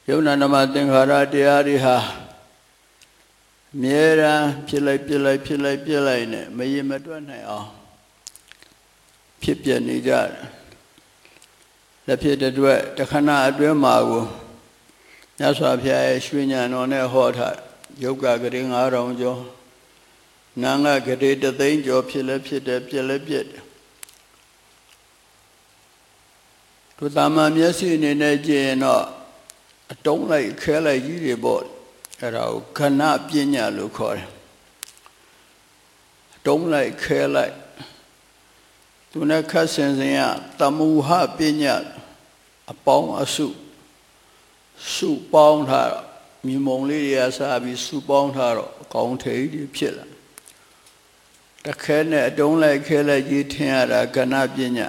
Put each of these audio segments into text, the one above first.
ယုံနာနမသင်္ခါရတရားတွေဟာအမြဲတမ်းဖြစ်လိုက်နဲ့မရေမတွက်နိုင်အောင်ဖြစ်ပြနေကြတယ်လက်ဖြစ်တဲ့အတွက်တခဏအတွင်းမှာကိုမြတ်စွာဘုရားရဲ့ရွှေဉာဏ်တော်နဲ့ဟောထားယုတ်ကဂရေ9000ကျော်နာငါဂရေ3သိန်းကျော်ဖြစ်လဲဖြစ်တယ်ပြက်လဲပြက်တယ်သူတာမမျက်စိအနေနဲ့ကြည့်ရင်တော့အတုံးလိုက်ခဲလိုက်ကြီးတွေပေါ့အဲ့ဒါကိုခဏပညာလို့ခေါ်တယ်အတုံးလိုက်ခဲလိုက်သူနဲ့ခတ်ဆင်ကတမူဟပညာအပေါင်းအစုပေါင်းထားတော့မြေမုံလေးတွေကစားပြီးစုပေါင်းထားတော့အကောင်းထိပ်ကြီးဖြစ်လာတခဲနဲ့အတုံးလိုက်ခဲလိုက်ကြီးထင်ရတာခဏပညာ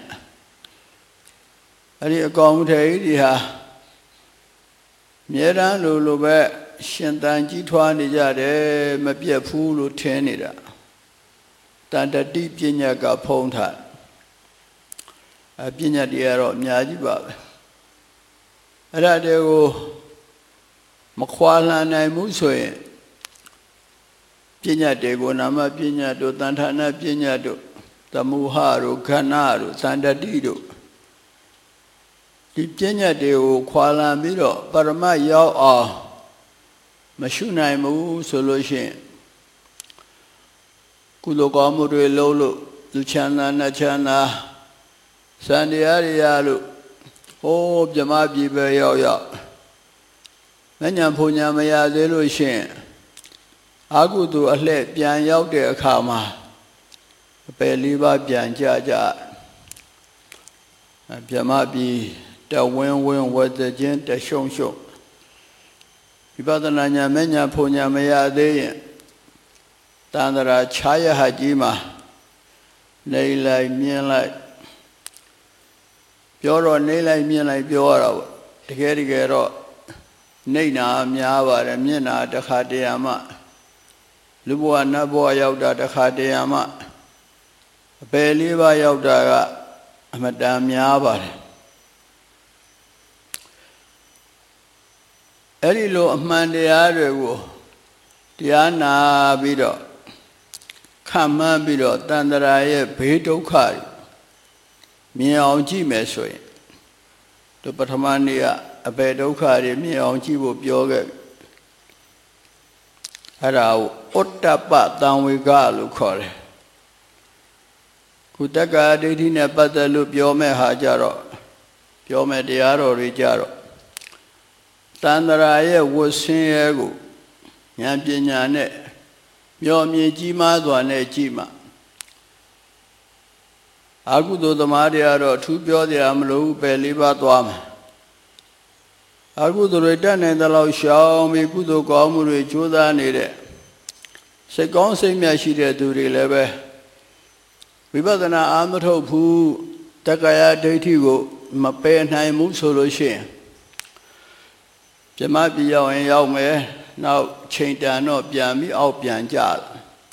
အဲ့ဒီအကောင်ထိပ်ကြီးဟာမြဲတမ်းလိုပဲရှင်တန်ကြီးထွားနေကြတယ်မပြတ်ဘူးလို့ထင်နေတာတန်တတိပညာကဖုံးထားပညာတရားတော့အများကြီးပါပဲအဲ့ဒါတွေကိုမခွာလှန်နိုင်မှုဆိုရင်ပညာတွေကိုနာမပညာတို့တန်ထာနာပညာတို့သမုဟတို့ခဏတို့သန္တတိတို့ဒီပညာတွေကိုခွာလှန်ပြီးတော့ပရမတ်ရောက်အောင်မရှုနိုင်ဘူးဆိုလို့ရှိရင်ကုသိုလ်ကောင်းမှုတွေလုပ်လို့လူချမ်းသာနတ်ချမ်းသာစံတရားတွေရလို့ဟိုးပြမပြည်ပဲရောက်မဉ္ဇဉ်ဖုန်ညာမရသေးလို့ရှိရင်အာဟုသူအလှည့်ပြန်ရောက်တဲ့အခါမှာအပယ်လေးပါးပြန်ကြပြမပြည်တဝင်းဝတ်ခြင်းတရှုံဝိပဿနာညာမဉ္ဇဉ်ဖုန်ညာမရသေးရင်တန္တရာခြားရဟကြီးမှာနေလိုက်မြင်လိုက်ပြောတော့နေလိုက်မြင်လိုက်ပြောရတာပေါ့တကယ်တော့နေနာများပါတယ်မျက်နာတစ်ခါတရံမှလူဘဝနတ်ဘဝရောက်တာတစ်ခါတရံမှအပယ်လေးပါးရောက်တာကအမတန်များပါတယ်အဲ့ဒီလိုအမှန်တရားတွေကိုတရားနာပြီးတော့ခံမှန်းပြီးတော့တန်ត្រာရဲ့ဘေးဒုက္ခတွေမြင်အောင်ကြည့်မယ်ဆိုရင်တို့ပထမနေ့ကအပေဒုက္ခတွေမြင်အောင်ကြည့်ဖို့ပြောခဲ့အဲ့ဒါကိုဩတ္တပတံဝေကလို့ခေါ်တယ်ခုတက္ကဒိဋ္ဌိနဲ့ပတ်သက်လို့ပြောမဲ့ဟာကြတော့ပြောမဲ့တရားတော်တွေကြတော့တန်ត្រာရဲ့ဝတ်ဆင်းရဲကိုဉာဏ်ပညာနဲ့မျောမြင်ကြီးမားစွာနဲ့ကြည့်မှအာဟုသောသမားတွေကတော့ထူးပြောကြရမလို့ပဲလေးပါသွားမှာအာဟုသောတွေတတ်နိုင်တဲ့လောက်ရှောင်ပြီးကုသိုလ်ကောင်းမှုတွေကြိုးစားနေတဲ့စိတ်ကောင်းစိတ်မြတ်ရှိတဲ့သူတွေလည်းပဲဝိပဿနာအာမထုတ်ဘူးတက္ကရာဒိဋ္ဌိကိုမပယ်နိုင်ဘူးဆိုလို့ရှိရင်ပြမပြရောက်ရင်ရောက်မယ်နောက်ချိန်တန်တော့ပြန်ပြီးအောက်ပြန်ကြတယ်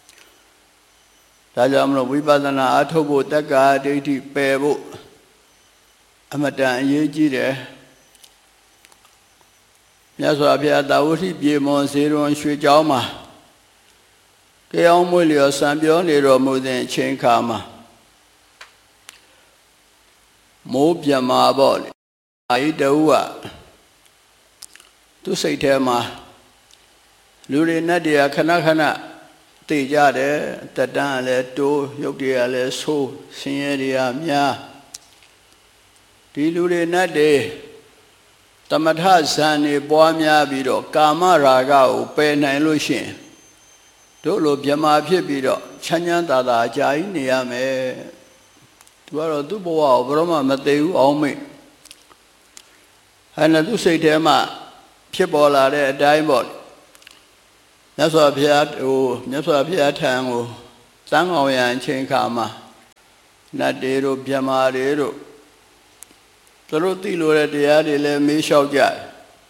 ဒါကြောင့်မလို့ဝိပဿနာအထုတ်ဖို့တက္ကရာဒိဋ္ဌိပယ်ဖို့အမတန်အရေးကြီးတယ်မြတ်စွာဘုရားတာဝတိပြေမွန်စေရွန်ရွှေကျောင်းမှာကြောင်းမွေလျော်စံပြောနေတော်မူတဲ့အချိန်ခါမှာမိုးပြမာပေါ့လေအာယိတဝကသူစိတ်ထဲမှာလူတွေနဲ့တရားခဏသိကြတယ်တတန်းလည်းတိုးရုပ်တွေကလည်းဆိုးဆင်းရဲတွေကများဒီလူတွေနဲ့တမထဇန်နေပွားများပြီးတော့ကာမရာဂကိုပယ်နိုင်လို့ရှိရင်တို့လိုဗြဟ္မာဖြစ်ပြီးတော့ချမ်းချမ်းသာသာအကြာကြီးနေရမယ်သူကတော့သူ့ဘဝကိုဘယ်တော့မှမသိဘူးအောင်မေ့အဲ့နဲ့သူ့စိတ်ထဲမှာဖြစ်ပေါ်လာတဲ့အတိုင်းပေါ့မြတ်စွာဘုရားထံကိုတန်းအောင်ရန်ချိန်ခါမှာနတ်တွေတို့ဗြဟ္မာတွေတို့သူတို့သိလို့တဲ့တရားတွေလည်းမေးလျှောက်ကြတယ်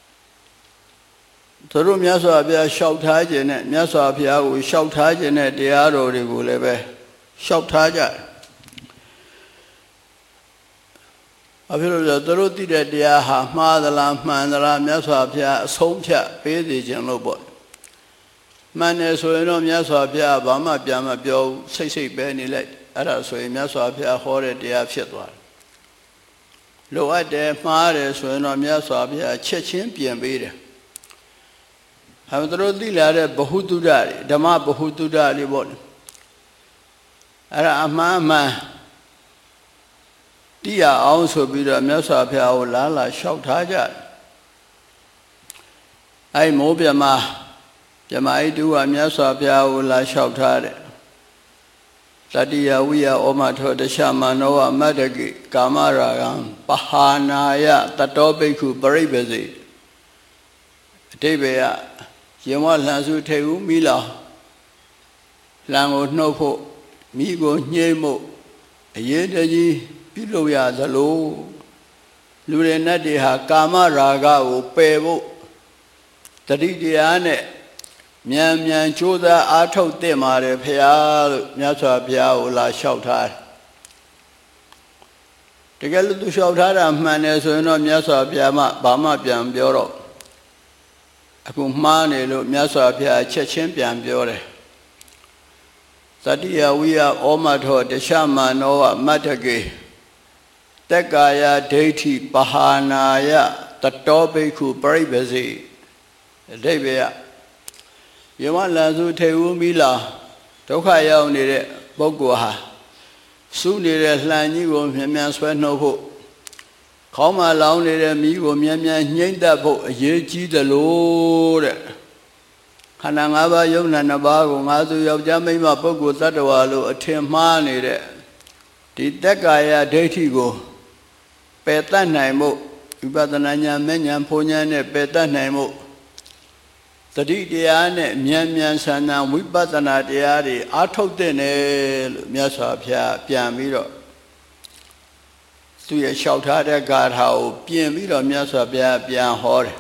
သူတို့မြတ်စွာဘုရားလျှောက်ထားခြင်းနဲ့မြတ်စွာဘုရားကိုလျှောက်ထားခြင်းနဲ့တရားတော်တွေကိုလည်းပဲလျှောက်ထားကြတယ်ဘာဖြစ်လို့လဲသူတို့သိတဲ့တရားဟာမှားသလားမှန်သလားမြတ်စွာဘုရားအဆုံးဖြတ်ပေးစေခြင်းလို့ပေါ့မှန်တယ်ဆိုရင်တော့မြတ်စွာဘုရားဘာမှပြန်မပြောဘူးစိတ်ပဲနေလိုက်အဲ့ဒါဆိုရင်မြတ်စွာဘုရားဟောတဲ့တရားဖြစ်သွားတယ်လိုအပ်တယ်မှားတယ်ဆိုရင်တော့မြတ်စွာဘုရားချက်ချင်းပြင်ပေးတယ်ဟာသူတို့သိလာတဲ့ဘ ഹു တုဒ္ဒတွေဓမ္မဘ ഹു တုဒ္ဒတွေပေါ့အဲ့ဒါအမှန်မှန်တိရအောင်ဆိုပြီးတော့မြတ်စွာဘုရားကိုလာလျှောက်ထားကြတယ်အဲ့မိုးပြမဣတုကမြတ်စွာဘုရားကိုလာလျှောက်ထားတယ်တတိယဝိယဩမထောတရှမနောဝမတ္တကိကာမရာဂံပဟာနာယတတောဘိက္ခုပရိပ္ပစေအတိဘယရင်ဝလှန်စုထေဟုမိလောင်လှန်ကိုနှုတ်ဖို့မိကိုညှိမှုအရေးတကြီးပြုလုပ်ရသလိုလူတွေနဲ့တွေဟာကာမရာဂကိုပယ်ဖို့တတိတရားနဲ့မြန်မြန်ကြိုးစားအားထုတ်သင့်ပါတယ်ဖရာလို့မြတ်စွာဘုရားကိုလာလျှောက်ထားတယ်တကယ်လို့သူလျှောက်ထားတာမှန်တယ်ဆိုရင်တော့မြတ်စွာဘုရားမှဘာမှပြန်ပြောတော့အခုမှားနေလို့မြတ်စွာဘုရားချက်ချင်းပြန်ပြောတယ်သတိယဝိယဩမထောတရှမနောဝမတ္တကေတက္ကာယဒိဋ္ဌိပဟာနာယတတောဘိက္ခုပရိပ္ပစေအဓိပ္ပာယ်ယမလန်စုထေဝမိလာဒုက္ခရောက်နေတဲ့ပုဂ္ဂိုလ်ဟာစုနေတဲ့လှန်ကြီးကိုမြန်မြန်ဆွဲနှုတ်ဖို့ခေါင်းမှာလောင်းနေတဲ့မီးကိုမြန်မြန်ညှိမ့်တတ်ဖို့အရေးကြီးတယ်လို့တဲ့ခန္ဓာ၅ပါးယုံနာ၅ပါးကိုငါသူယောက်ျားမိန်းမပုဂ္ဂိုလ်တ attva လို့အထင်မှားနေတဲ့ဒီတက္ကာယဒိဋ္ဌိကိုပယ်တတ်နိုင်မှုဝိပဿနာဉာဏ်မဲ့ဉာဏ်ဖုံဉာဏ်နဲ့ပယ်တတ်နိုင်မှုတတိတရားနဲ့မြန်မြန်ဆန်ဆန်ဝိပဿနာတရားတွေအားထုတ်တဲ့နယ်လို့မြတ်စွာဘုရားပြန်ပြီးတော့သူရဲ့လျှောက်ထားတဲ့ဂါထာကိုပြင်ပြီးတော့မြတ်စွာဘုရားပြန်ဟောတယ်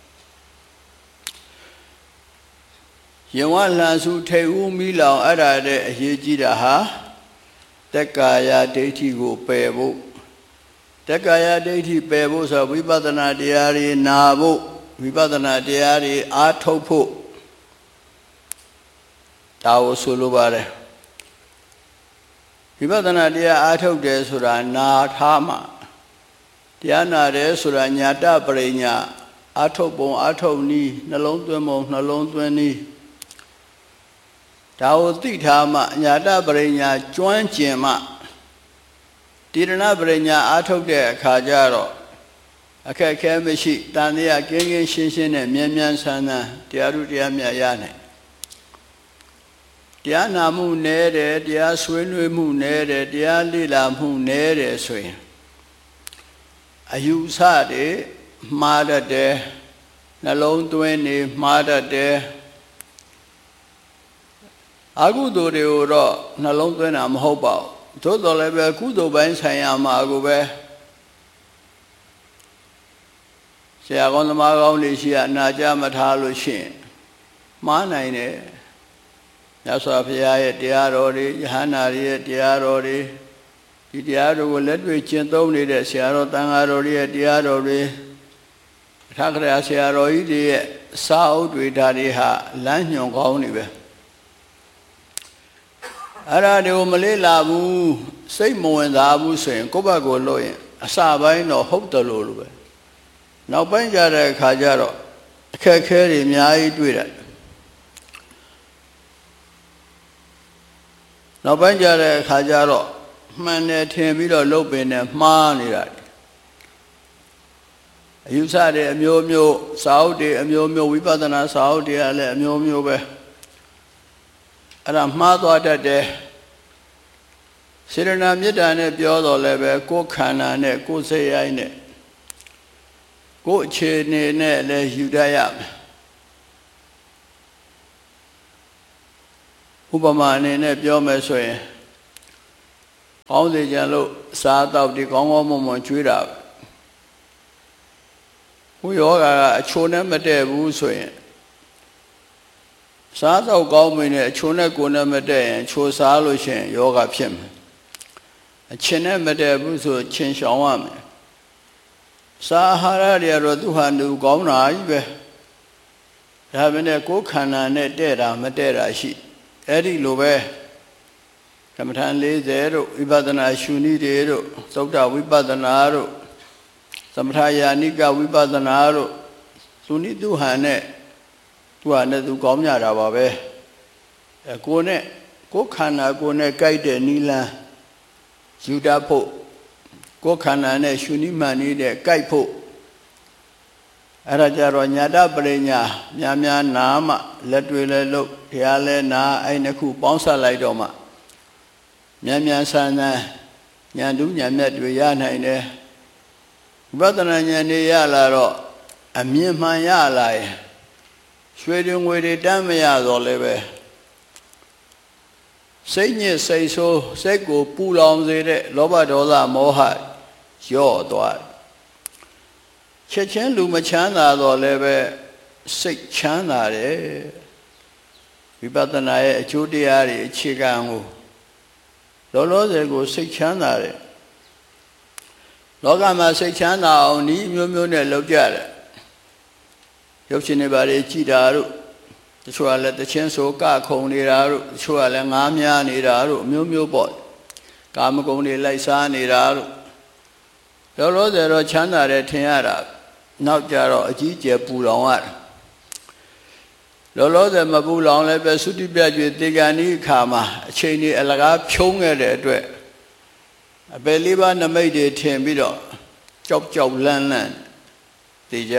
ယဝလှန်စုထေဥမိလောင်အဲ့ဒါတဲ့အရေးကြီးတာဟာတက္ကာယဒိဋ္ဌိကိုပယ်ဖို့တက္ကာယဒိဋ္ဌိပယ်ဖို့ဆိုဝိပဿနာတရားတွေနာဖို့ဝိပဿနာတရားတွေအားထုတ်ဖို့ဒါကိုဆိုလိုပါတယ်ဝိပဿနာတရားအားထုတ်တယ်ဆိုတာနာထားမှတရားနာတယ်ဆိုတာညာတပရိညာအားထုတ်ပုံအားထုတ်နည်းနှလုံးသွင်းပုံနှလုံးသွင်းနည်းဒါကိုသိထားမှညာတပရိညာကျွမ်းကျင်မှတိရဏပရိညာအားထုတ်တဲ့အခါကျတော့အခက်ခဲမရှိတန်တရားကင်းကင်းရှင်းရှင်းနဲ့မြန်မြန်ဆန်ဆန်တရားဓုတရားမြတ်ရနိုင်တရားနာမှုနည်းတယ်တရားဆွေးနွေးမှုနည်းတယ်တရားလေ့လာမှုနည်းတယ်ဆိုရင်အယူဆတွေမှားတတ်တယ်နှလုံးသွင်းနေမှားတတ်တယ်အကုသိုလ်တွေကိုတော့နှလုံးသွင်းတာမဟုတ်ပါဘူးသို့တော်လည်းပဲကုသိုလ်ပိုင်းဆိုင်ရာမှာကိုပဲဆရာကောင်းသမားကောင်းတွေရှိရနာကြမထားလို့ရှိရင်မှားနိုင်တယ်မြတ်စွာဘုရားရဲ့တရားတော်တွေယဟန္တာတွေရဲ့တရားတော်တွေဒီတရားတော်ကိုလက်တွေ့ကျင့်သုံးနေတဲ့ဆရာတော်တန်ဃာတော်တွေရဲ့တရားတော်တွေအထာဂရဆရာတော်ကြီးတွေရဲ့စာအုပ်တွေဒါတွေဟာလမ်းညွှန်ကောင်းနေပဲအဲ့ဒါတွေကိုမလေးလာဘူးစိတ်မဝင်စားဘူးဆိုရင်ကိုယ့်ဘက်ကိုလို့ရင်အစပိုင်းတော့ဟုတ်တယ်လို့ပဲနောက်ပိုင်းကြတဲ့အခါကျတော့အခက်အခဲတွေအများကြီးတွေ့တယ်နောက်ပိုင်းကြတဲ့အခါကျတော့မှန်တယ်ထင်ပြီးတော့လုပ်ပင်နဲ့မှားနေတာအယူဆတွေအမျိုးမျိုးစာအုပ်တွေအမျိုးမျိုးဝိပဿနာစာအုပ်တွေကလည်းအမျိုးမျိုးပဲအဲ့ဒါမှားသွားတတ်တယ်စေရနာမေတ္တာနဲ့ပြောတော့လည်းပဲကိုယ်ခန္ဓာနဲ့ကိုယ်စိတ်ရိုင်းနဲ့ကိုယ်အခြေအနေနဲ့လည်းယူတတ်ရမယ်ဥပမာအနေနဲ့ပြောမယ်ဆိုရင်ကောင်းစေချင်လို့စားတော့ဒီကောင်းကောင်းမွန်မွန်ကျွေးတာဘုယောဂါကအချိုနဲ့မတည့်ဘူးဆိုရင်စားတော့ကောင်းမင်းနဲ့အချိုနဲ့ကိုယ်နဲ့မတည့်ရင်ချိုစားလို့ရှိရင်ယောဂဖြစ်မယ်အချင်းနဲ့မတည့်ဘူးဆိုချင်းရှောင်ရမယ်စာဟာရတွေကတော့သူဟာလူကောင်းတာကြီးပဲဒါပဲနဲ့ကိုယ်ခန္ဓာနဲ့တဲ့တာမတဲ့တာရှိအဲ့ဒီလိုပဲကမ္မထန်40တို့ဝိပဿနာရှုနည်းတွေတို့သုဒ္ဓဝိပဿနာတို့သမထယာနိကဝိပဿနာတို့သူနိသူဟန်နဲ့သူဟာနဲ့သူကောင်းကြတာပါပဲကိုယ်နဲ့ကိုယ်ခန္ဓာကိုယ်နဲ့ကြိုက်တဲ့နိလန်းယူတတ်ဖို့ကိုယ်ခန္ဓာနဲ့ရှုနည်းမှန်နေတဲ့ကြိုက်ဖို့အဲ့ဒါကြတော့ညာတပရိညာများများနာမှလက်တွေလည်းလုပ်တရားလည်းနာအဲ့နှစ်ခုပေါင်းစပ်လိုက်တော့မှမြန်မြန်ဆန်ဆန်ညာတူးညာမြတ်တွေရနိုင်တယ်ဝိပဿနာဉာဏ်တွေရလာတော့အမြင်မှန်ရလာရင်ရွှေတွေငွေတွေတမ်းမရတော့လည်းပဲစိတ်ညစ်စိတ်ဆိုးစိတ်ကိုပူလောင်စေတဲ့လောဘဒေါသမောဟရော့သွားချက်ချင်းလူမချမ်းသာတော့လည်းပဲစိတ်ချမ်းသာတယ်ဝိပဿနာရဲ့အကျိုးတရားတွေအခြေခံကိုလောလောဆယ်ကိုစိတ်ချမ်းသာတယ်လောကမှာစိတ်ချမ်းသာအောင်ဤမျိုးမျိုးနဲ့လုပ်ကြတယ်ရုပ်ရှင်တွေဘာတွေကြည်တာတို့တချို့ကလည်းတချင်းဆိုကခုံနေတာတို့တချို့ကလည်းငားများနေတာတို့အမျိုးမျိုးပေါ့ကာမဂုဏ်တွေလိုက်စားနေတာတို့လောလောဆယ်တော့ချမ်းသာတယ်ထင်ရတာနောက်ကြတော့အကြီးကျယ်ပူလောင်ရတယ်လောလောဆယ်မပူလောင်လည်းပဲသုတိပြကျွေတေဂဏီခါမှာအချိန်ကြီးအလကားဖြုံးခဲ့တဲ့အတွက်အပယ်လေးပါးနမိတ်တွေထင်ပြီးတော့ကြောက်ကြောက်လန့်လန့်သိကြ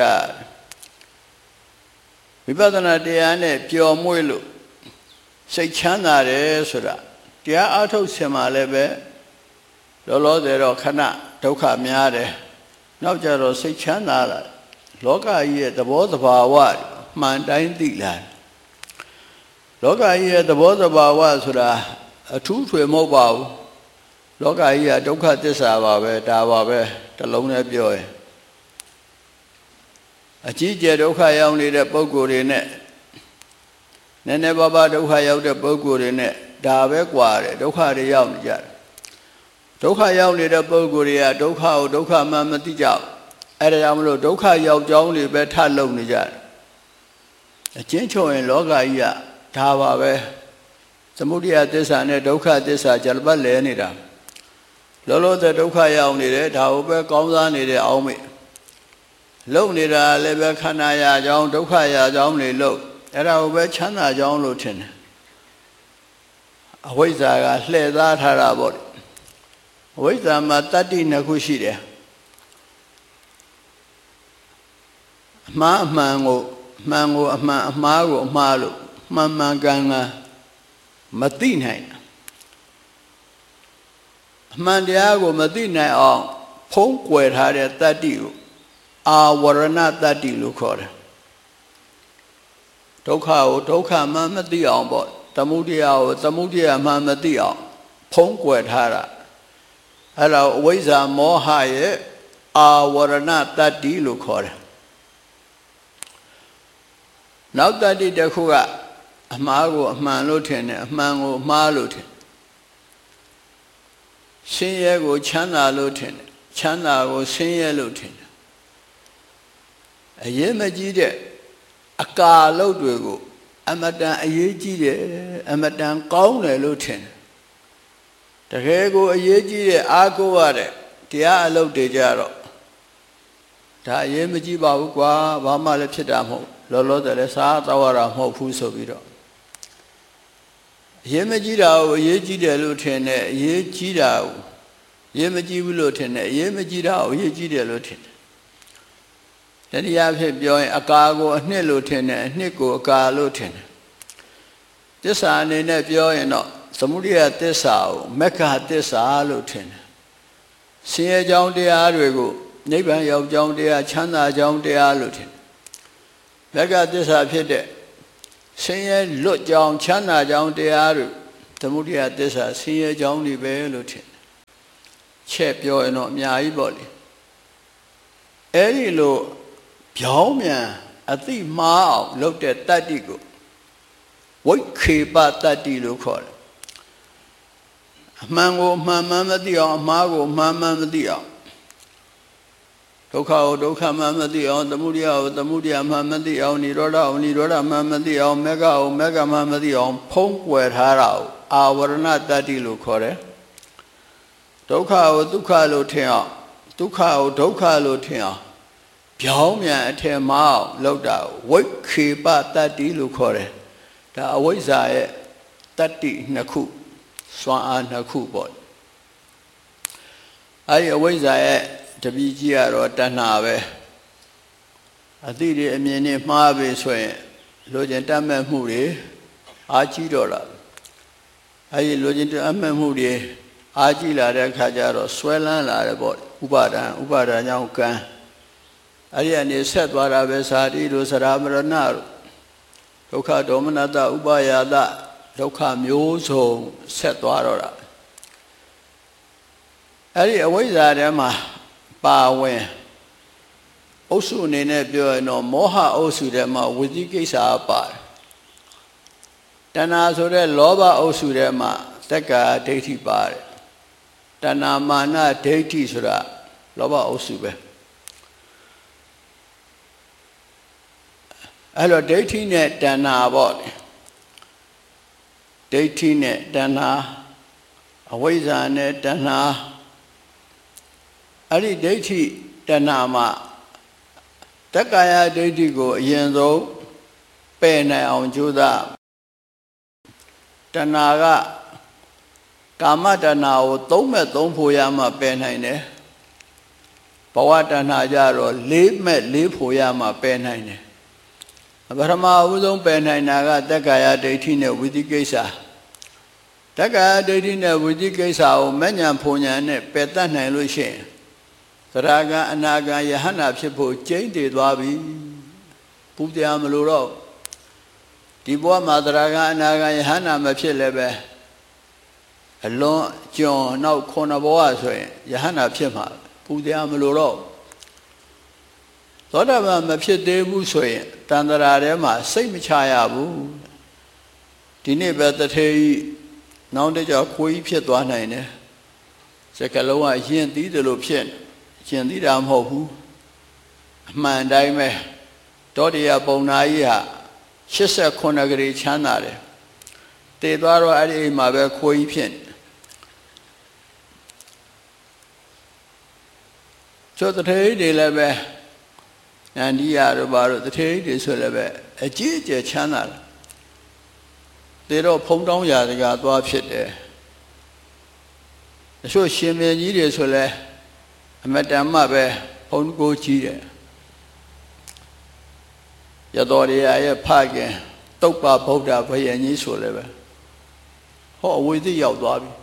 ဝိပဿနာတရားနဲ့ပျော်မွေ့လို့စိတ်ချမ်းသာတယ်ဆိုတာတရားအားထုတ်ဆင်မှလည်းပဲလောလောဆယ်တော့ခဏဒုက္ခများတယ်နောက်ကြတော့စိတ်ချမ်းသာလာလောကကြီးရဲ့သဘောသဘာဝမှန်တိုင်းသိလာလောကကြီးရဲ့သဘောသဘာဝဆိုတာအထူးထွေမဟုတ်ပါဘူးလောကကြီးကဒုက္ခသစ္စာပါပဲဒါပါပဲတစ်လုံးနဲ့ပြောရင်အကြီးကျယ်ဒုက္ခရောက်နေတဲ့ပုဂ္ဂိုလ်တွေနဲ့နည်းနည်းပါးပါးဒုက္ခရောက်တဲ့ပုဂ္ဂိုလ်တွေနဲ့ဒါပဲကွာတယ်ဒုက္ခတွေရောက်နေကြတယ်ဒုက္ခရောက်နေတဲ့ပုဂ္ဂိုလ်တွေကဒုက္ခကိုဒုက္ခမှမသိကြဘူးအဲဒါကြောင့်မလို့ဒုက္ခရောက်ကြောင်းတွေပဲထလုံနေကြတယ်အချင်းချုပ်ရင်လောကကြီးကဒါပါပဲသမုဒယသစ္စာနဲ့ဒုက္ခသစ္စာကြလပတ်လဲနေတာလောလောဆယ်ဒုက္ခရောက်နေတယ်ဒါကိုပဲကောင်းစားနေတဲ့အောင်မေလုံနေတာလည်းပဲခန္ဓာရကြောင်းဒုက္ခရကြောင်းတွေလုံအဲ့ဒါကိုပဲချမ်းသာကြောင်းလို့ထင်တယ်အဝိဇ္ဇာကလှည့်သားထားတာပေါ့အဝိဇ္ဇာမှာတတ္တိနှစ်ခုရှိတယ်အမှားအမှန်ကိုအမှန်ကိုအမှန်အမှားကိုအမှားလို့မှန်မှန်ကန်ကန်မသိနိုင်အမှန်တရားကိုမသိနိုင်အောင်ဖုံးကွယ်ထားတဲ့တတ္တိကိုအာဝရဏတတ္တိလို့ခေါ်တယ်ဒုက္ခကိုဒုက္ခမှမသိအောင်ပေါ့သမုဒယကိုသမုဒယမှမသိအောင်ဖုံးကွယ်ထားတာအဲ့ဒါအဝိဇ္ဇာမောဟရဲ့အာဝရဏတတ္တိလို့ခေါ်တယ်နောက်တတ္တိတစ်ခုကအမှားကိုအမှန်လို့ထင်တယ်အမှန်ကိုအမှားလို့ထင်ဆင်းရဲကိုချမ်းသာလို့ထင်တယ်ချမ်းသာကိုဆင်းရဲလို့ထင်တယ်အရေးမကြီးတဲ့အကာလုပ်တွေကိုအမတန်အရေးကြီးတယ်အမတန်ကောင်းတယ်လို့ထင်တယ်တကယ်ကိုအရေးကြီးတဲ့အားကိုးရတဲ့တရားအလုပ်တွေကြတော့ဒါအရေးမကြီးပါဘူးကွာဘာမှလည်းဖြစ်တာမဟုတ်လောလောဆယ်လည်းစားတော့ရတာမဟုတ်ဘူးဆိုပြီးတော့အရေးမကြီးတာကိုအရေးကြီးတယ်လို့ထင်တယ်အရေးကြီးတာကိုအရေးမကြီးဘူးလို့ထင်တယ်အရေးမကြီးတာကိုအရေးကြီးတယ်လို့ထင်တယ်တရားဖြစ်ပြောရင်အကာကိုအနှစ်လို့ထင်တယ်အနှစ်ကိုအကာလို့ထင်တယ်သစ္စာအနေနဲ့ပြောရင်တော့သမုဒယသစ္စာကိုမက္ခသစ္စာလို့ထင်တယ်ဆင်းရဲကြောင်းတရားတွေကိုနိဗ္ဗာန်ရောက်ကြောင်းတရားချမ်းသာကြောင်းတရားလို့ထင်တယ်မက္ခသစ္စာဖြစ်တဲ့ဆင်းရဲလွတ်ကြောင်းချမ်းသာကြောင်းတရားတွေသမုဒယသစ္စာဆင်းရဲကြောင်းတွေပဲလို့ထင်တယ်ချက်ပြောရင်တော့အများကြီးပေါ့လေအဲ့ဒီလိုပြောင်းမြန်အသိမှားအောင်လုပ်တဲ့တတ္တိကိုဝိခေပတတ္တိလို့ခေါ်တယ်အမှန်ကိုအမှန်မှန်မသိအောင်အမှားကိုအမှန်မှန်မသိအောင်ဒုက္ခကိုဒုက္ခမှမသိအောင်သမုဒယကိုသမုဒယမှမသိအောင်និရောဓကိုនិရောဓမှမသိအောင်မဂ္ဂကိုမဂ္ဂမှမသိအောင်ဖုံးကွယ်ထားတာကိုအာဝရဏတတ္တိလို့ခေါ်တယ်ဒုက္ခကိုဒုက္ခလို့ထင်အောင်ဒုက္ခကိုဒုက္ခလို့ထင်အောင်ပြောင်းပြန်အထင်မှားအောင်လောက်တာဝိခေပတတ္တိလို့ခေါ်တယ်ဒါအဝိဇ္ဇာရဲ့တတ္တိနှစ်ခုစွမ်းအားနှစ်ခုပေါ့အဲဒီအဝိဇ္ဇာရဲ့တပည့်ကြီးကတော့တဏှာပဲအသိတွေအမြင်နဲ့မှားပြီဆိုရင်လိုချင်တတ်မဲ့မှုတွေအားကြီးတော့လာအဲဒီလိုချင်တတ်မဲ့မှုတွေအားကြီးလာတဲ့အခါကျတော့ဆွဲလန်းလာတယ်ပေါ့ဥပါဒံကြောင့်ကံအဲဒီအနေဆက်သွားတာပဲဇာတိတို့သရမရဏတို့ဒုက္ခဒေါမနတဥပါယတဒုက္ခမျိုးစုံဆက်သွားတော့တာအဲဒီအဝိဇ္ဇာထဲမှာပါဝင်အုပ်စုအနေနဲ့ပြောရင်တော့မောဟအုပ်စုထဲမှာဝိသိကိစ္စပါတယ်တဏှာဆိုတဲ့လောဘအုပ်စုထဲမှာသက္ကာဒိဋ္ဌိပါတယ်တဏှာမာနဒိဋ္ဌိဆိုတာလောဘအုပ်စုပဲအဲ့တော့ဒိဋ္ဌိနဲ့တဏှာပေါ့ဒိဋ္ဌိနဲ့တဏှာအဝိဇ္ဇာနဲ့တဏှာအဲ့ဒီဒိဋ္ဌိတဏှာမှာတက္ကာယဒိဋ္ဌိကိုအရင်ဆုံးပယ်နိုင်အောင်ကြိုးစားတဏှာကကာမတဏှာကိုသုံးမဲ့သုံးဖို့ရမှပယ်နိုင်တယ်ဘဝတဏှာကြတော့လေးမဲ့လေးဖို့ရမှပယ်နိုင်တယ်ပထမအဦးဆုံးပယ်နိုင်တာကတက္ကာယဒိဋ္ဌိနဲ့ဝိသိကိစ္စတက္ကာယဒိဋ္ဌိနဲ့ဝိသိကိစ္စကိုမဉ္ဇဉ်ဖုန်ဉဏ်နဲ့ပယ်တတ်နိုင်လို့ရှိရင်သရဂံအနာဂံယဟနာဖြစ်ဖို့ကျိန်းတည်သွားပြီပူတရားမလို့တော့ဒီဘဝမှာသရဂံအနာဂံယဟနာမဖြစ်လည်းပဲအလွန်ကျွံနောက်ခုနှစ်ဘဝဆိုရင်ယဟနာဖြစ်မှာပူတရားမလို့တော့သောတာပန်မဖြစ်သေးဘူးဆိုရင်တန်ត្រာထဲမှာစိတ်မချရဘူးဒီနေ့ပဲတထေကြီးနောက်တကြခွေးဖြစ်သွားနိုင်တယ်စကလုံးကရင်သီးတယ်လို့ဖြစ်ရှင်သီးတာမဟုတ်ဘူးအမှန်တိုင်းပဲတောတရားပုံနာကြီးဟာ89ဂရေချမ်းသာတယ်တည်သွားတော့အဲ့ဒီအိမ်မှာပဲခွေးကြီးဖြစ်ကျော်တထေကြီးတွေလည်းပဲနန္ဒီရတို့ဘာတို့တထေကြီးတွေဆိုလည်းပဲအကြီးအကျယ်ချမ်းသာတယ်တေတော့ဖုံးတောင်းရာတကသွားဖြစ်တယ်အချို့ရှင်မင်းကြီးတွေဆိုလည်းအမတန်မှပဲဘုံကိုကြီးတယ်ရတော်ရရဲ့ဖခင်တုတ်ပါဗုဒ္ဓဘယင်ကြီးဆိုလည်းပဲဟောအဝိသိရောက်သွားပြီ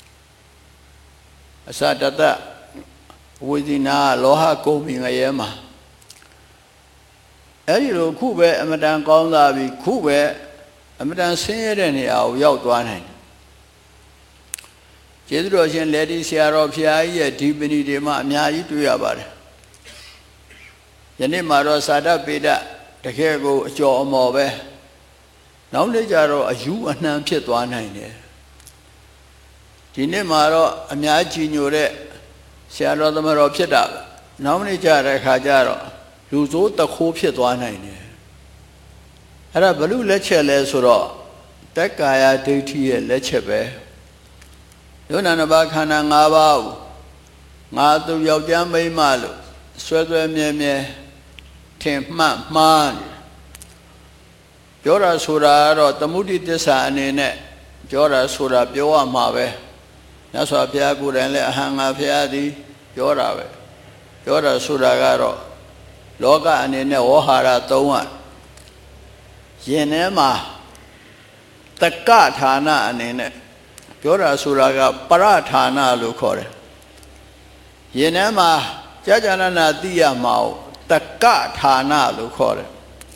အစတတဝိသိနာလောဟကုံမီငရဲမှာအဲ့ဒီလိုခုပဲအမတန်ကောင်းလာပြီခုပဲအမတန်ဆင်းရဲတဲ့နေရာကိုရောက်သွားနိုင်တယ်ကျေးဇူးတော်ရှင်လက်ဒီဆရာတော်ဖျားကြီးရဲ့ဒီပဏိတွေမှာအများကြီးတွေ့ရပါတယ်ယနေ့မှာတော့သာဒပေဒတကယ်ကိုအကျော်အမော်ပဲနောက်နေ့ကျတော့အယူအနှံဖြစ်သွားနိုင်တယ်ဒီနေ့မှာတော့အများကြီးညိုတဲ့ဆရာတော်သမတော်ဖြစ်တာနောက်နေ့ကျတဲ့အခါကျတော့လူစိုးတခိုးဖြစ်သွားနိုင်တယ်အဲ့ဒါဘလို့လက်ချက်လဲဆိုတော့တက္ကာယဒိဋ္ဌိရဲ့လက်ချက်ပဲယုံနာနဘာခန္ဓာ၅ပါးငါသူယောက်ျားမိန်းမလို့ဆွဲဆွဲမြဲမြဲထင်မှတ်မှားပြောတာဆိုတာကတော့သမုဒိသစ္စာအနေနဲ့ပြောတာဆိုတာပြောရမှာပဲမြတ်စွာဘုရားကိုယ်တိုင်လည်းအဟံငါဘုရားသည်ပြောတာပဲပြောတာဆိုတာကတော့လောကအနေနဲ့ဝေါဟာရသုံးရယင်ထဲမှာတက္ကဌာနအနေနဲ့ပြောတာဆိုတာကပရဌာနလို့ခေါ်တယ်ယင်ထဲမှာကြာကြာနာနာသိရမှာတက္ကဌာနလို့ခေါ်တယ်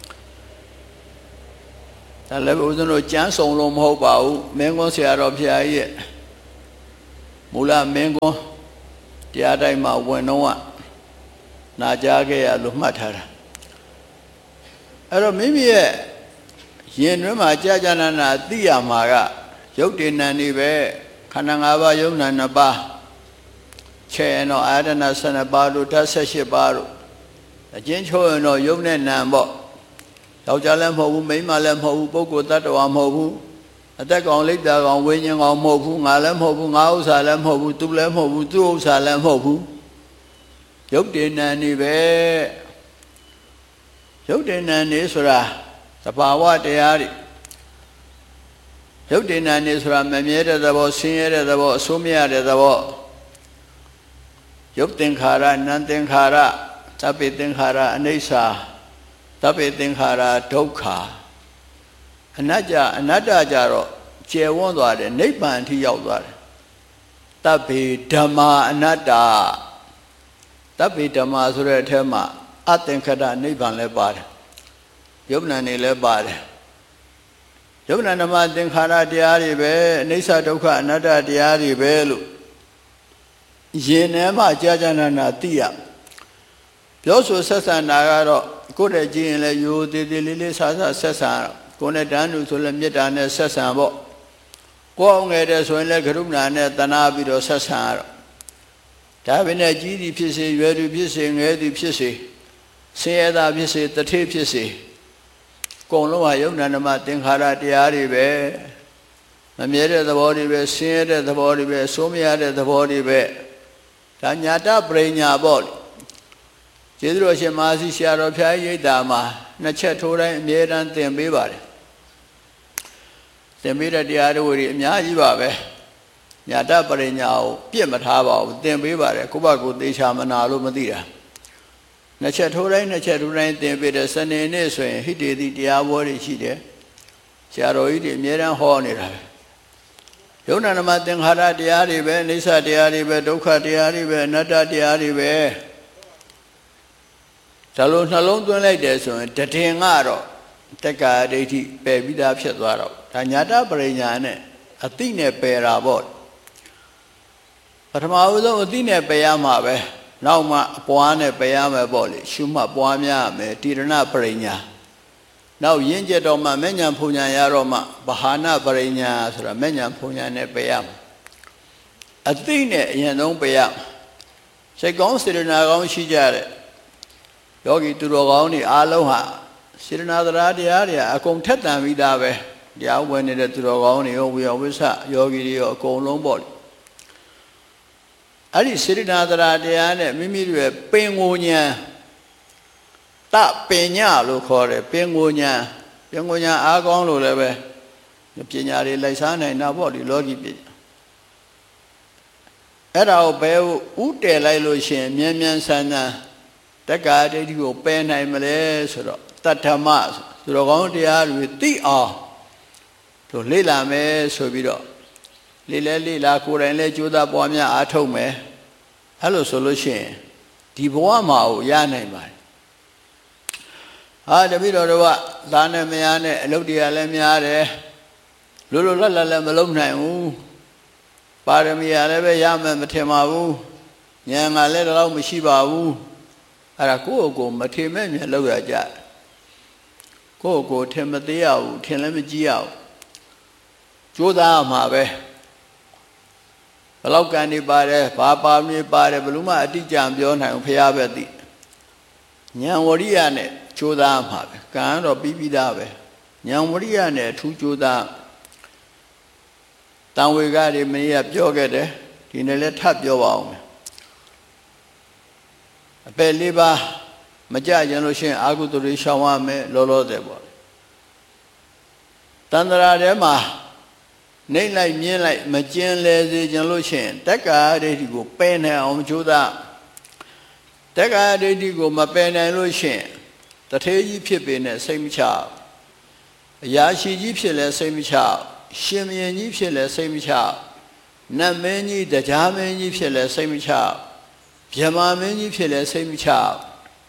ဒါလည်းဦးဇင်းတို့ကျမ်းစုံလို့မဟုတ်ပါဘူးမင်းကွန်းဆရာတော်ဖျားကြီးရဲ့မူလမင်းကွန်းတရားတိုင်းမှာဝင်တော့နာကြားခဲ့ရလို့မှတ်ထားတာအဲ့တော့မိမိရဲ့ရင်တွင်းမှာကြာကြာနာနာသိရမှာကရုပ်တည်နံနေပဲခန္ဓာ၅ပါးယုံနာ၅ပါး Cheno Adana Sanabadu, Tasashibaru, a Jincho, Yumne Nambo, Taujalam Hobu, Maymalam Hobu, Boko Tatuam Hobu, attack on Lake on Winning on Mobu, Alam Hobu, Ausalam Hobu, Tulam Hobu, Tusalam Hobu, Yukdin and Nive Yukdin and Isra, the Pawa de Ari. Yukdin and Isra, Mameda, the was senior, the was Sumia, the was. Yukdin Hara, Nantin Hara, Tapitin Hara, Anisa, Tapitin Hara, Toka. Another Jaro, Chewandward, and Napan to Yawdward. Tapi Dama, Anada. Tapi Dama Suretema, Atenkada, Nipan Lebad. Yumnani Lebad. Yumnanama Dinkara Diari Be, Nisa Doka, another Diari Belu. Yenema Jajana Tia. Those who Sassan Nagaro, good at Jean Le You, the Lily Sasa Sassan, Conedanu to Lemjetane Sassambo. Go on at us when like Rumna, Tanabido Sassan. Tabina Gidi Pissy, very pissing, very pissy. Say that pissy, the tape pissy. Kono Ayunanama Dinkara Diari Be. Mamere the body be, Sierra the body be, Sumia the body be. Tanyata Brenya Bol. Jedro Shemasi Sharopia Dama, Nachatura, Medan Tembibar. Tembida Diari, Nyajibabe, Yata Brenya, Piematava, Tembibar, Kubaku de Shamanalu Madira. Nachatura, Nachatura, Tembida, Sunday Nesway, he did the Diabori Chide, Charoid, Medan Hornira. Yonanama Hara Diari Be, Nisa Diari Be, Doka Diari Be, Nata Diari Be. Salon Salon to like this one, Tatingaro, Taka Deti, Bebida Pshatwaro, Tanyata Branyane, Athene Perabot. But Mauzo Athene Payama, now Ma Puane Payama Boli, Shuma Puamia, Tirana Branya. Now Yinja Doma, Menyan Punya Yaroma, Bahana Branya, Menyan Punya Nepayam. Athene Yanon Payam. Second Sirinagon Shijare. Yogi to Rogoni, Aloha, Siranadra Diaria, a contenta vidave, Yah when it to Rogoni, we always have Yogi or Colombo. Ali Siranadra Diana, Mimi, Pengunia, Tap Pena, look for a Pengunia, Agon Luleve, the Pinari Laisana, and nobody Logi. At our bell, Ute Lailushin, Mian Sana. Taka did you pen I Malays or Tatamas, to Rogondia with Tia to Lila me Sobido. Lila Lila could and let you the Boamia Atome. Hello solution. Tibuama, Yanema. Ah, the middle of what? Dana Meane, Lodia Lemiare, Lula Malone, Paramia Leve Yama Matemavu, Yama Little Mishiba. Arago, Matiman, Logaja. Go, Tematia, Telemagia. Joda Mabe. Balogani Bare, Papa me Bare, Baluma, Dijam, John, and Piabati. Nyamoriane, Joda Mabe, Gan or Bibi Dave. Nyamoriane, two Joda. Down we got him many up Jogade, in a let up your arm. Beliba Maja Janushin Aguturi Shawame Lolo Debo Tandra Dema Name like me like Majan Lazy Janushin, Taka de go pen her on Juda Taka de go my pen and Lushin, the Tayi Pipin at same child Yashi Gypsy same child, Shimmy and Gypsy same child, Namani the Jaman Gypsy same child. Yama many feel same child.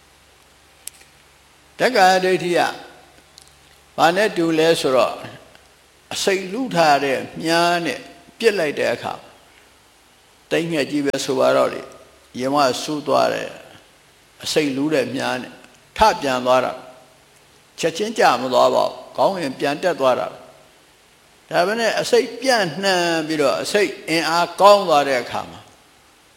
Taka detia. Panet do less or say Lutare, Yane, Pill like their cup. Taking a Jiva Suvaroli, Yama Sutware, say Luda Mian, Tap Jan Dora, Chachin Jam Lava, going in Pianta Dora. Tabane, say Pian, Bido, say in our Gong Dora come.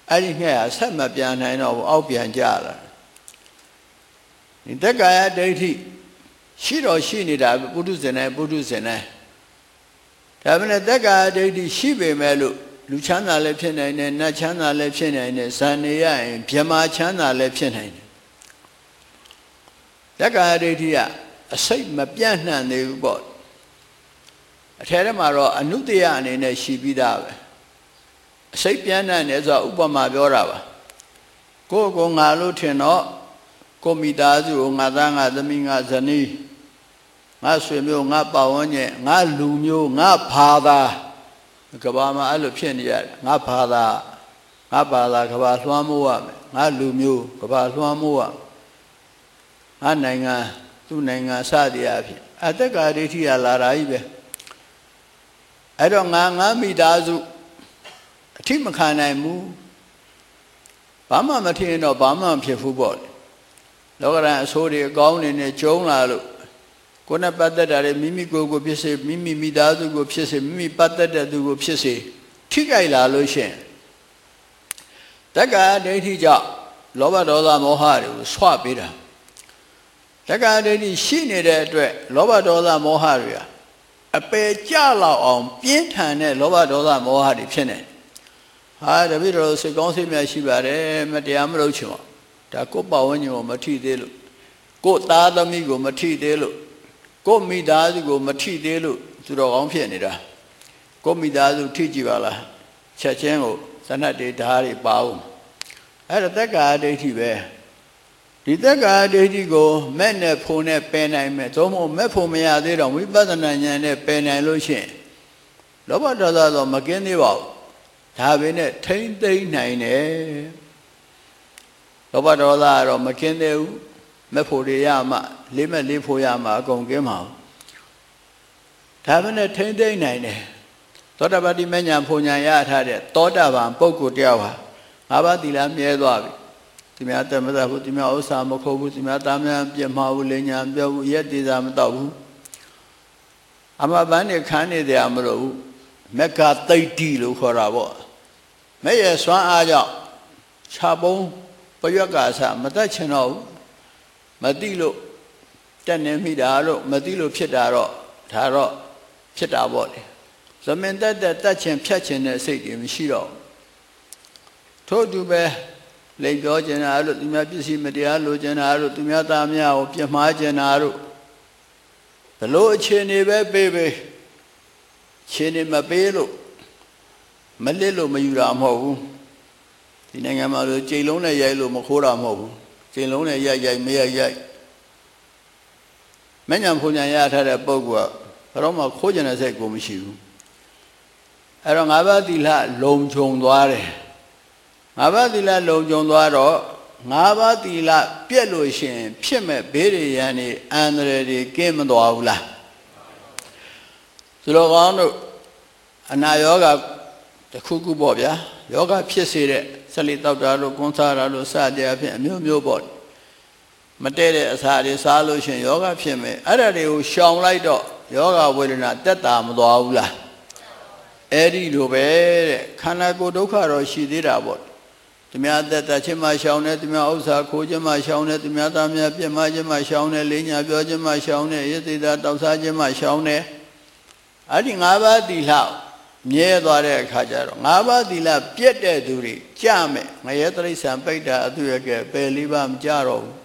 အဲ့ဒီငှက်ဟာဆက်မပြန်နိုင်တော့ဘူးအောက်ပြန်ကျလာဒီတက္ကာယဒိဋ္ဌိရှိတော့ရှိနေတာပုထုဇဉ်နဲ့ပုထုဇဉ်နဲ့ဒါပေမဲ့တက္ကာယဒိဋ္ဌိရှိပေမဲ့လို့လူချမ်းသာလည်းဖြစ်နိုင်တယ်နတ်ချမ်းသာလည်းဖြစ်နိုင်တယ်ဇန်နေရရင်ဗြဟ္မာချမ်းသာလည်းဖြစ်နိုင်တယ်တက္ကာယဒိဋ္ဌိကအစိတ်မပြန့်နှံ့သေးဘူးပေါ့အထဲထဲမှာတော့အနုတ္တယအနေနဲ့ရှိပြီးသားပဲအစိတ်ပြန့်နှံ့တယ်ဆိုတာဥပမာပြောတာပါကိုငါလို့ထင်တော့ကိုမိသားစုကိုငါသားငါသမီးငါဇနီးငါဆွေမျိုးငါပတ်ဝန်းကျင်ငါလူမျိုးငါဘာသာကဘာမှာအဲ့လိုဖြစ်နေရတယ်ငါဘာသာကဘာလွှမ်းမိုးရမယ်ငါလူမျိုးကဘာလွှမ်းမိုးရငါနိုင်ငံသူ့နိုင်ငံစသည်အဖြစ်အတ္တကာဒိဋ္ဌိကလာတာကြီးပဲအဲ့တော့ငါမိသားစုအထိမခံနိုင်ဘူးဘာမှမထင်တော့ဘာမှမဖြစ်ဘူးပေါ့လေလောကရန်အဆိုးတွေအကောင်းတွေနဲ့ကျုံလာလို့ကိုယ်နဲ့ပတ်သက်တာတွေမိမိကိုယ်ကိုဖြစ်စေမိမိမိသားစုကိုဖြစ်စေမိမိပတ်သက်တဲ့သူကိုဖြစ်စေထိကြိုက်လာလို့ရှိရင်တက္ကာဒိဋ္ဌိကြောင့်လောဘဒေါသမောဟတွေကိုဆွပေးတာတက္ကာဒိဋ္ဌိရှိနေတဲ့အတွက်လောဘဒေါသမောဟတွေကအပယ်ကျလောက်အောင်ပြင်းထန်တဲ့လောဘဒေါသမောဟတွေဖြစ်နေဟာတပည့်တော်စိတ်ကောင်းစိတ်မြတ်ရှိပါတယ်မတရားမလုပ်ချင်ပါဒါကိုယ်ပတ်ဝန်းကျင်ကိုမထိသေးလို့ကိုယ်သားသမီးကိုမထိသေးလို့ကိုယ်မိသားစုကိုမထိသေးလို့သူတော်ကောင်းဖြစ်နေတာကိုယ်မိသားစုထိကြည့်ပါလားချက်ချင်းကိုသနတ်တွေဓာတ်တွေပါအောင်အဲ့ဒါတက္ကာဒိဋ္ဌိပဲဒီတက္ကာဒိဋ္ဌိကိုမဲ့နဲ့ဖုံနဲ့ပယ်နိုင်မယ်သို့မဟုတ်မဲ့ဖုံမရသေးတော့ဝိပဿနာဉာဏ်နဲ့ပယ်နိုင်လို့ရှိရင်လောဘဒေါသတော့မကင်းသေးပါဘူးဒါပဲနဲ့ထိမ့်သိမ့်နိုင်တယ်လောဘဒေါသကတော့မကင်းသေးဘူးမဲ့ဖို့တွေရမှလေးမဲ့လေးဖို့ရမှအကုန်ကင်းမှာဒါပဲနဲ့ထိမ့်သိမ့်နိုင်တယ်သောတာပတိမဉ္ဇဉ်ဖို့ညာရထားတဲ့သောတာပန်ပုဂ္ဂိုလ်တယောက်ဟာငါးပါးသီလမြဲသွားပြီသူများတမသက်ဘူးသူများဥစ္စာမခိုးဘူးသူများသားများပြစ်မှားဘူးလင်ညာပြောဘူးရက်တေသာမတော့ဘူးအမပန်းနေခန်းနေတယ်မလို့ဘူးမက္ခသိတ္တိလို့ခေါ်တာပေါ့မဲ့ရဲ့စွမ်းအားကြောင့်ခြာပုံးပရွက်ကဆမတတ်ချင်တော့ဘူးမသိလို့တက်နေမိတာလို့မသိလို့ဖြစ်တာတော့ဒါတော့ဖြစ်တာပေါ့လေသမင်တက်ချင်ဖြတ်ချင်တဲ့စိတ်တွေမရှိတော့ထို့တူပဲလိမ်ပြောကျင်တာလို့သူများပစ္စည်းမတရားလိုချင်တာလို့သူများသားများကိုပြမှားကျင်တာလို့ဘလို့အခြေအနေပဲပေးခြေနေမပေးလို့မလစ်လို့မယူတာမဟုတ်ဘူးဒီနိုင်ငံမှာလို့ကြိမ်လုံးနဲ့ရိုက်လို့မခိုးတာမဟုတ်ဘူးကြိမ်လုံးနဲ့ရိုက်မရိုက်မဉ္ဇဉ်ဖုန်ညာရထားတဲ့ပုဂ္ဂိုလ်ကဘယ်တော့မှခိုးကျင်တဲ့စိတ်ကိုမရှိဘူးအဲ့တော့ငါးပါးသီလလုံခြုံသွားတယ်ငါးပါးသီလလုံခြုံသွားတော့ငါးပါးသီလပြည့်လို့ရှိရင်ဖြစ်မဲ့ဘေးတွေရန်တွေအန္တရာယ်တွေကင်းမသွားဘူးလားသူတော်ကောင်းတို့အနာယောဂတစ်ခုခုပေါ့ဗျာယောဂဖြစ်စေတဲ့ဆက်လက်တောက်တာလို့ကွန်ဆာတာလို့စတဲ့အဖြစ်အမျိုးမျိုးပေါ့မတည့်တဲ့အစာတွေစားလို့ရှိရင်ယောဂဖြစ်မယ်အဲ့ဒါတွေကိုရှောင်လိုက်တော့ယောဂဝေဒနာတက်တာမသွားဘူးလားအဲ့ဒီလိုပဲတဲ့ခန္ဓာကိုယ်ဒုက္ခတော့ရှိသေးတာပေါ့သူများသက်သက်ချင်းမှရှောင်တယ်သူများဥစ္စာခိုးခြင်းမှရှောင်တယ်သူများသားများပြစ်မှားခြင်းမှရှောင်တယ်လေးညာပြောခြင်းမှရှောင်တယ်ရသေတာတောက်စားခြင်းမှရှောင်တယ်အဲ့ဒီ၅ပါးသီလမြဲသွားတဲ့အခါကျတော့၅ပါးသီလပြည့်တဲ့သူတွေကြမယ်ငရဲတိရစ္ဆာန်ပိဋ္ဌာအသူရကဲပယ်လေးပါးမကြတော့ဘူး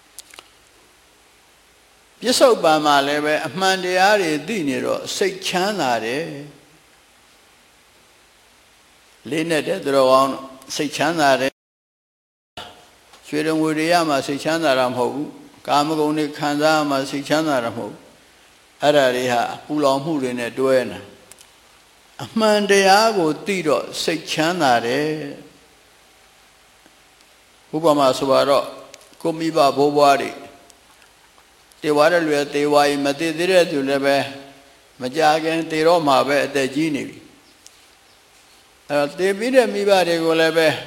ပြစ္ဆုတ်ပံမှာလည်းပဲအမှန်တရားတွေသိနေတော့စိတ်ချမ်းသာတယ်လေးနဲ့တဲ့သူတော်ကောင်းစိတ်ချမ်းသာတယ်ရွှေတံငွေတွေရမှစိတ်ချမ်းသာတာမဟုတ်ဘူးကာမဂုဏ်တွေခံစားမှစိတ်ချမ်းသာတာမဟုတ်ဘူးအဲ့ဒါတွေဟာပူလောင်မှုတွေနဲ့တွဲနေအမှန်တရားကိုသိတော့စိတ်ချမ်းသာတယ်ဥပမာဆိုတော့ကိုမိဘဘိုးဘွားတွေတေဝါတဲ့လူတေဝါကြီးမတည်သေးတဲ့သူလည်းပဲမကြခင်တေတော့မှပဲအသက်ကြီးနေပြီအဲ့တော့တေပြီးတဲ့မိဘတွေကိုလည်းပဲ